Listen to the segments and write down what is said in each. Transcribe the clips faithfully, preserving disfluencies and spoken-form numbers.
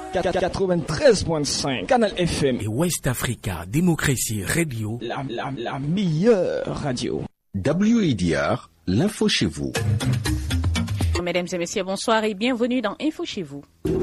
quatre-vingt-treize virgule cinq Canal F M et West Africa Démocratie Radio, la, la, la meilleure radio. W A D R, l'info chez vous. Mesdames et messieurs, bonsoir et bienvenue dans Info chez vous.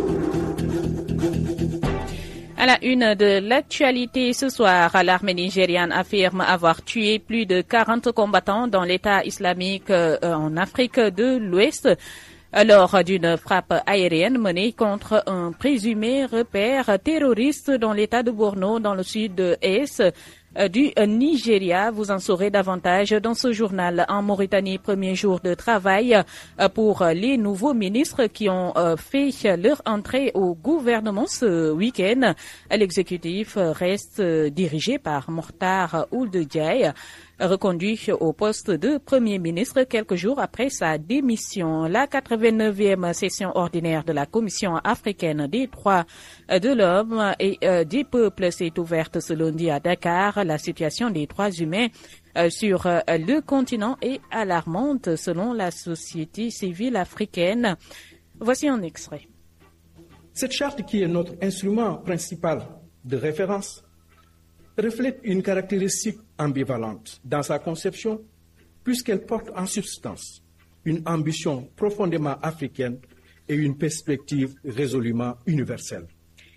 À la une de l'actualité ce soir, l'armée nigériane affirme avoir tué plus de quarante combattants dans l'État islamique en Afrique de l'Ouest lors d'une frappe aérienne menée contre un présumé repère terroriste dans l'État de Borno, dans le sud-est du Nigeria. Vous en saurez davantage dans ce journal. En Mauritanie, premier jour de travail pour les nouveaux ministres qui ont fait leur entrée au gouvernement ce week-end. L'exécutif reste dirigé par Mokhtar Ould Diaye, reconduit au poste de Premier ministre quelques jours après sa démission. La quatre-vingt-neuvième session ordinaire de la Commission africaine des droits de l'homme et des peuples s'est ouverte ce lundi à Dakar. La situation des droits humains sur le continent est alarmante selon la société civile africaine. Voici un extrait. Cette charte, qui est notre instrument principal de référence, reflète une caractéristique ambivalente dans sa conception, puisqu'elle porte en substance une ambition profondément africaine et une perspective résolument universelle.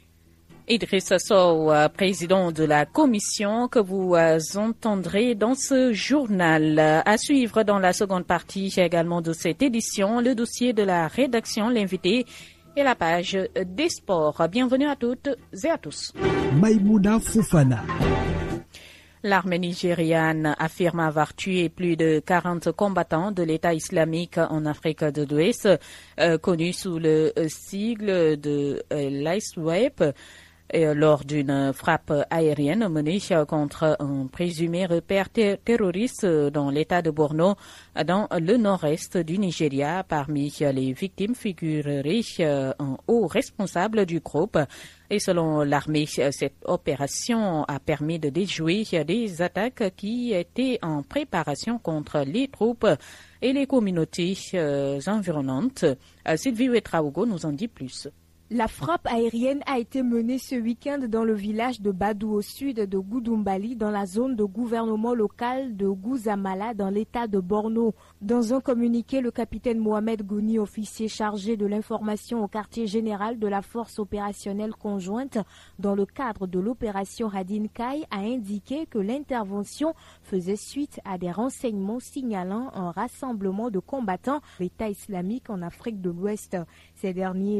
Idrissa Sow, président de la commission, que vous entendrez dans ce journal. À suivre dans la seconde partie également de cette édition, le dossier de la rédaction, l'invité et la page des sports. Bienvenue à toutes et à tous. Maïmouna Foufana. L'armée nigériane affirme avoir tué plus de quarante combattants de l'État islamique en Afrique de l'Ouest, euh, connu sous le sigle de euh, l'ISWAP, euh, lors d'une frappe aérienne menée contre un présumé repère ter- terroriste dans l'État de Borno, dans le nord-est du Nigeria. Parmi les victimes figurerait euh, un haut responsable du groupe. Et selon l'armée, cette opération a permis de déjouer des attaques qui étaient en préparation contre les troupes et les communautés euh, environnantes. Euh, Sylvie Ouetraogo nous en dit plus. La frappe aérienne a été menée ce week-end dans le village de Badou au sud de Goudumbali, dans la zone de gouvernement local de Gouzamala dans l'état de Borno. Dans un communiqué, le capitaine Mohamed Gouni, officier chargé de l'information au quartier général de la force opérationnelle conjointe dans le cadre de l'opération Radin Kai, a indiqué que l'intervention faisait suite à des renseignements signalant un rassemblement de combattants de l'État islamique en Afrique de l'Ouest. Ces derniers